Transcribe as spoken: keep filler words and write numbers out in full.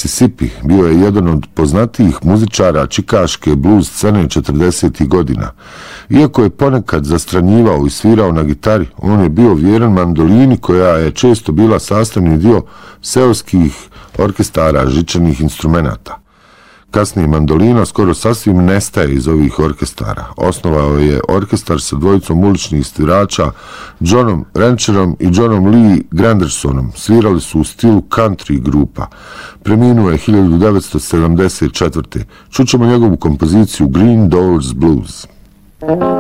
Mississippi bio je jedan od poznatijih muzičara čikaške blues scene četrdesetih godina. Iako je ponekad zastranjivao i svirao na gitari, on je bio vjeran mandolini koja je često bila sastavni dio seoskih orkestara žičanih instrumenata. Kasnije mandolina skoro sasvim nestaje iz ovih orkestara. Osnovao je orkestar sa dvojicom uličnih svirača, Johnom Rancherom i Johnom Lee Grandersonom. Svirali su u stilu country grupa. Preminuo je hiljadu devetsto sedamdeset četvrte. Čućemo njegovu kompoziciju Green Doors Blues.